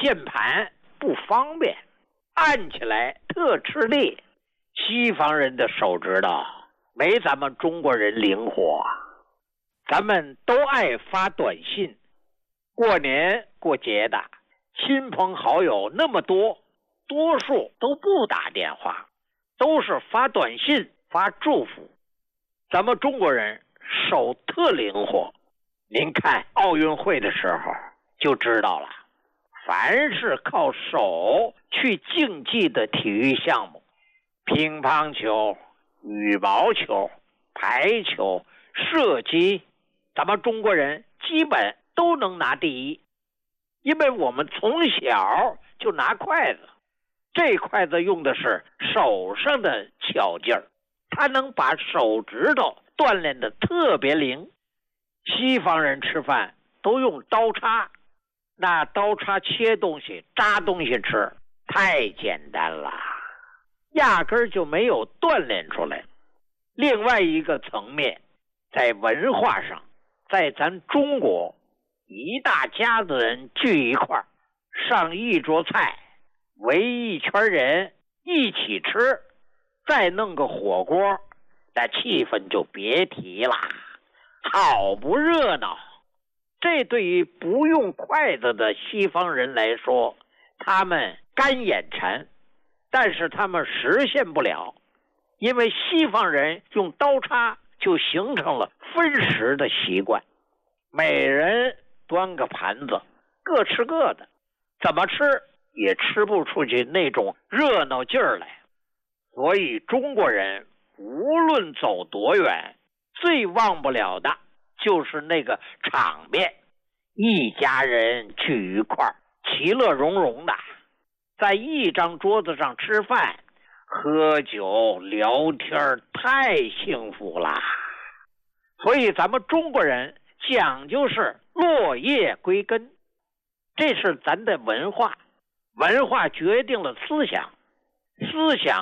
键盘不方便，按起来特吃力。西方人的手指头没咱们中国人灵活，咱们都爱发短信，过年过节的亲朋好友那么多，多数都不打电话，都是发短信发祝福。咱们中国人手特灵活，您看奥运会的时候就知道了，凡是靠手去竞技的体育项目，乒乓球、羽毛球、排球、射击，咱们中国人基本都能拿第一。因为我们从小就拿筷子，这筷子用的是手上的巧劲儿，它能把手指头锻炼得特别灵。西方人吃饭都用刀叉，那刀叉切东西扎东西吃太简单了，压根儿就没有锻炼出来。另外一个层面，在文化上，在咱中国，一大家子人聚一块儿，上一桌菜，围一圈人一起吃，再弄个火锅，那气氛就别提了，好不热闹。这对于不用筷子的西方人来说，他们干眼馋，但是他们实现不了，因为西方人用刀叉就形成了分食的习惯，每人端个盘子，各吃各的，怎么吃也吃不出去那种热闹劲儿来。所以中国人无论走多远，最忘不了的就是那个场面，一家人聚一块儿，其乐融融的，在一张桌子上吃饭、喝酒、聊天，太幸福了。所以咱们中国人讲究是落叶归根，这是咱的文化，文化决定了思想，思想